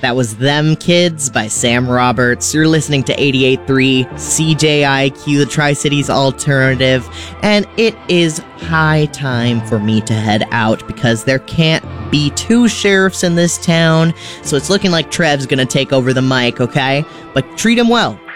That was Them Kids by Sam Roberts. You're listening to 88.3 CJIQ, the Tri-Cities Alternative, and it is high time for me to head out because there can't be two sheriffs in this town, so it's looking like Trev's gonna take over the mic, okay? But treat him well.